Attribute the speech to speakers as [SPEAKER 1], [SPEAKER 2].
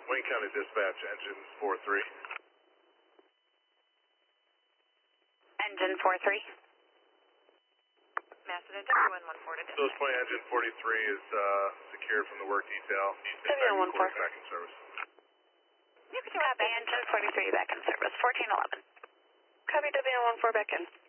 [SPEAKER 1] Wayne County Dispatch, engine 43.
[SPEAKER 2] Engine 43.
[SPEAKER 3] Macedon, W114 to dispatch.
[SPEAKER 1] Those Point engine 43 is secured from the work detail.
[SPEAKER 2] W14.
[SPEAKER 1] Back in service.
[SPEAKER 2] Copy, engine 43 back in service. 1411.
[SPEAKER 3] Copy, W14 back in.